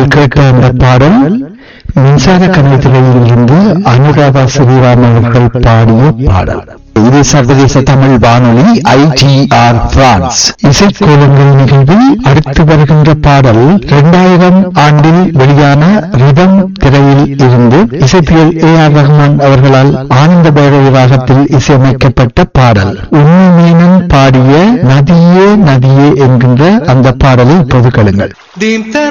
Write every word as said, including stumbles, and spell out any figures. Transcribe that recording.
நீங்கள் கேட்ட அந்த பாடல் மின்சார கணத்திரையில் இருந்து அனுராதா ஸ்ரீராம் அவர்கள் பாடிய பாடல். இது சர்வதேச தமிழ் வானொலி ஐ டி ஆர் பிரான்ஸ் இசைக்கோலங்கள் நிகழ்வில் அடுத்து வருகின்ற பாடல் இரண்டாயிரம் ஆண்டில் வெளியான ரிதம் திரையில் இருந்து இசைப்பியல் ஏ ஆர் ரஹ்மான் அவர்களால் ஆனந்த பேரவை ராகத்தில் இசையமைக்கப்பட்ட பாடல். உண்மைமேனன் பாடிய நதியே நதியே என்கின்ற அந்த பாடலை இப்போது கேளுங்கள்.